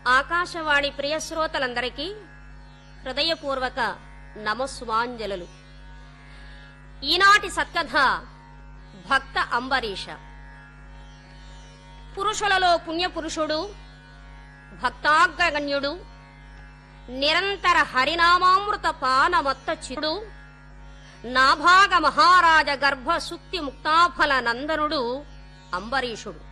ఆకాశవాణి ప్రియ శ్రోతలందరికీ హృదయపూర్వక నమస్సుమాంజలు. ఈనాటి సత్కథ భక్త అంబరీష. పురుషులలో పుణ్యపురుషుడు, భక్తాగ్రగణ్యుడు, నిరంతర హరినామామృత పానమత్త చిరుడు, నాభాగ మహారాజ గర్భ సుక్తి ముక్తాఫల నందనుడు అంబరీషుడు.